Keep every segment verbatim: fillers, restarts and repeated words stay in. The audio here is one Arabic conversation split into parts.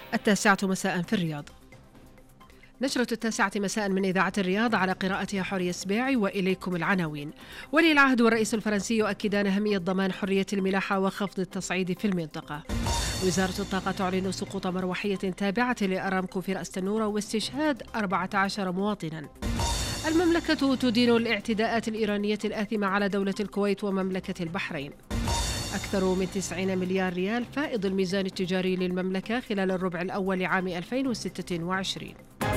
التاسعة مساء في الرياض. نشرة التاسعة مساء من إذاعة الرياض، على قراءتها حورية السبيعي، وإليكم العناوين. ولي العهد والرئيس الفرنسي يؤكدان أهمية ضمان حرية الملاحة وخفض التصعيد في المنطقة. وزارة الطاقة تعلن سقوط مروحية تابعة لأرامكو في رأس تنورة واستشهاد أربعة عشر مواطنا. المملكة تدين الاعتداءات الإيرانية الآثمة على دولة الكويت ومملكة البحرين. أكثر من تسعين مليار ريال فائض الميزان التجاري للمملكة خلال الربع الأول لعام ألفين وستة وعشرين.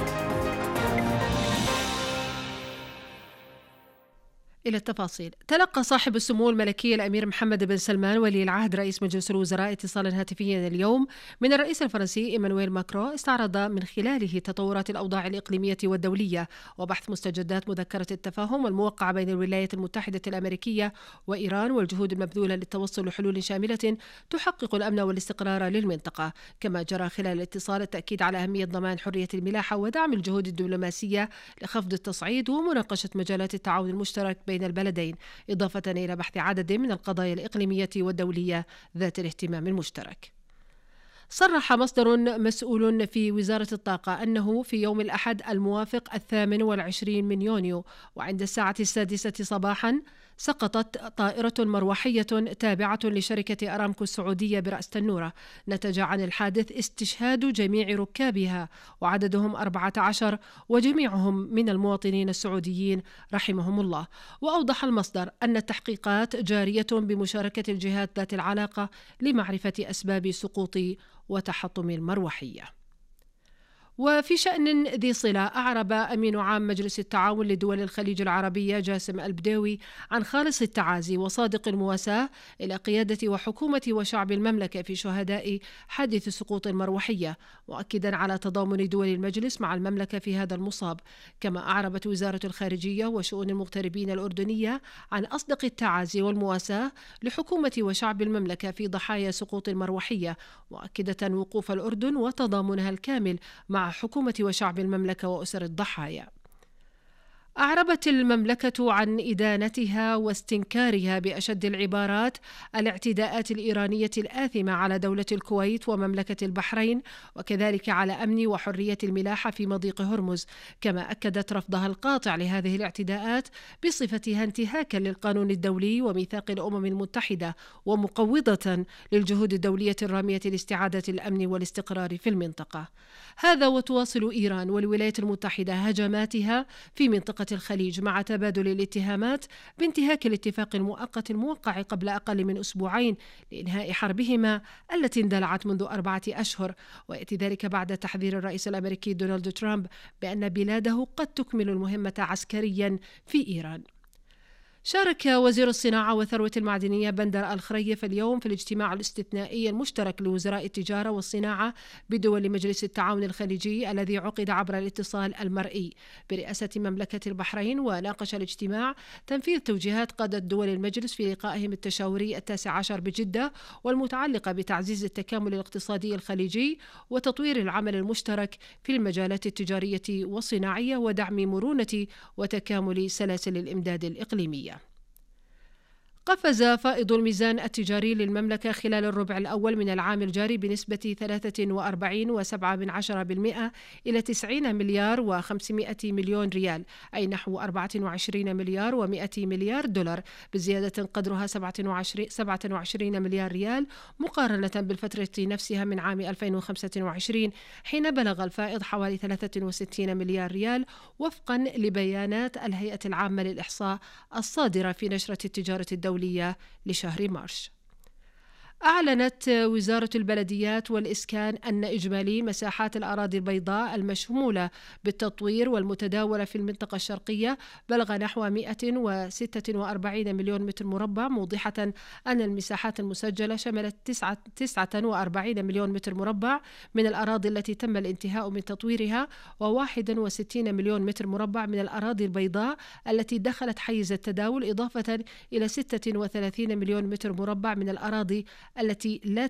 إلى التفاصيل. تلقى صاحب السمو الملكي الأمير محمد بن سلمان ولي العهد رئيس مجلس الوزراء اتصالا هاتفيا اليوم من الرئيس الفرنسي إيمانويل ماكرون، استعرض من خلاله تطورات الأوضاع الإقليمية والدولية وبحث مستجدات مذكرة التفاهم الموقعة بين الولايات المتحدة الأمريكية وإيران، والجهود المبذولة للتوصل لحلول شاملة تحقق الأمن والاستقرار للمنطقة. كما جرى خلال الاتصال التأكيد على أهمية ضمان حرية الملاحة ودعم الجهود الدبلوماسية لخفض التصعيد ومناقشة مجالات التعاون المشترك بين البلدين، إضافة إلى بحث عدد من القضايا الإقليمية والدولية ذات الاهتمام المشترك. صرح مصدر مسؤول في وزارة الطاقة أنه في يوم الأحد الموافق الثامن والعشرين من يونيو وعند الساعة السادسة صباحا سقطت طائرة مروحية تابعة لشركة أرامكو السعودية برأس تنورة. نتج عن الحادث استشهاد جميع ركابها وعددهم أربعة عشر، وجميعهم من المواطنين السعوديين رحمهم الله. وأوضح المصدر أن التحقيقات جارية بمشاركة الجهات ذات العلاقة لمعرفة أسباب سقوط وتحطم المروحية. وفي شأن ذي صلة، أعرب أمين عام مجلس التعاون لدول الخليج العربية جاسم البداوي عن خالص التعازي وصادق المواساة إلى قيادة وحكومة وشعب المملكة في شهداء حادث سقوط المروحية، مؤكدا على تضامن دول المجلس مع المملكة في هذا المصاب. كما أعربت وزارة الخارجية وشؤون المغتربين الأردنية عن أصدق التعازي والمواساة لحكومة وشعب المملكة في ضحايا سقوط المروحية، مؤكدة وقوف الأردن وتضامنها الكامل مع حكومة وشعب المملكة وأسر الضحايا. أعربت المملكة عن إدانتها واستنكارها بأشد العبارات الاعتداءات الإيرانية الآثمة على دولة الكويت ومملكة البحرين، وكذلك على أمن وحرية الملاحة في مضيق هرمز. كما أكدت رفضها القاطع لهذه الاعتداءات بصفتها انتهاكا للقانون الدولي وميثاق الأمم المتحدة، ومقوضة للجهود الدولية الرامية لاستعادة الأمن والاستقرار في المنطقة. هذا وتواصل إيران والولايات المتحدة هجماتها في منطقة الخليج مع تبادل الاتهامات بانتهاك الاتفاق المؤقت الموقع قبل أقل من أسبوعين لإنهاء حربهما التي اندلعت منذ أربعة أشهر، ويأتي ذلك بعد تحذير الرئيس الأمريكي دونالد ترامب بأن بلاده قد تكمل المهمة عسكريا في إيران. شارك وزير الصناعة والثروة المعدنية بندر الخريف اليوم في الاجتماع الاستثنائي المشترك لوزراء التجارة والصناعة بدول مجلس التعاون الخليجي الذي عقد عبر الاتصال المرئي برئاسة مملكة البحرين. وناقش الاجتماع تنفيذ توجيهات قادة دول المجلس في لقائهم التشاوري التاسع عشر بجدة والمتعلقة بتعزيز التكامل الاقتصادي الخليجي وتطوير العمل المشترك في المجالات التجارية والصناعية ودعم مرونة وتكامل سلاسل الإمداد الإقليمية. قفز فائض الميزان التجاري للمملكة خلال الربع الأول من العام الجاري بنسبة ثلاثة وأربعين فاصلة سبعة بالمئة إلى تسعين مليار وخمسمائة مليون ريال، أي نحو أربعة وعشرين مليار ومائة مليار دولار، بزيادة قدرها سبعة وعشرين مليار ريال مقارنة بالفترة نفسها من عام ألفين وخمسة وعشرين، حين بلغ الفائض حوالي ثلاثة وستين مليار ريال وفقا لبيانات الهيئة العامة للإحصاء الصادرة في نشرة التجارة الدولية لشهر مارس. أعلنت وزارة البلديات والإسكان أن إجمالي مساحات الأراضي البيضاء المشمولة بالتطوير والمتداولة في المنطقة الشرقية بلغ نحو مائة وستة وأربعين مليون متر مربع، موضحة أن المساحات المسجلة شملت تسعة وأربعين مليون متر مربع من الأراضي التي تم الانتهاء من تطويرها، وواحد وستين مليون متر مربع من الأراضي البيضاء التي دخلت حيز التداول، إضافة إلى ستة وثلاثين مليون متر مربع من الأراضي التي لا